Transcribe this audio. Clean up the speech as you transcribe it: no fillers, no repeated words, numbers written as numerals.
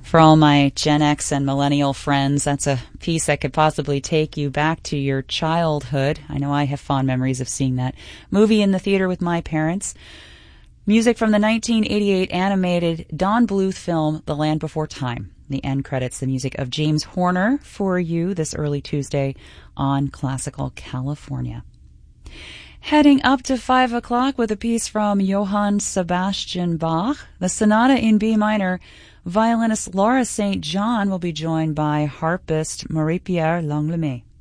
For all my Gen X and millennial friends, that's a piece that could possibly take you back to your childhood. I know I have fond memories of seeing that movie in the theater with my parents. Music from the 1988 animated Don Bluth film, The Land Before Time. The end credits, the music of James Horner for you this early Tuesday on Classical California. Heading up to 5 o'clock with a piece from Johann Sebastian Bach, the Sonata in B minor. Violinist Laura St. John will be joined by harpist Marie-Pierre Langlemay.